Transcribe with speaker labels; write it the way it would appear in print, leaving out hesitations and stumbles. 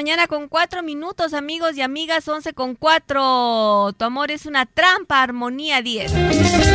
Speaker 1: mañana con 4 minutos, amigos y amigas, 11:04. Tu amor es una trampa, Armonía 10.